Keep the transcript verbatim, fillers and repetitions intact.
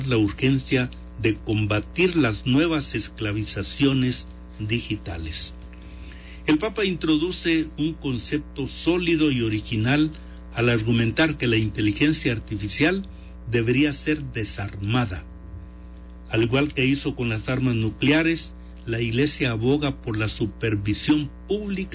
la urgencia de combatir las nuevas esclavizaciones digitales. El Papa introduce un concepto sólido y original al argumentar que la inteligencia artificial debería ser desarmada. Al igual que hizo con las armas nucleares, la Iglesia aboga por la supervisión pública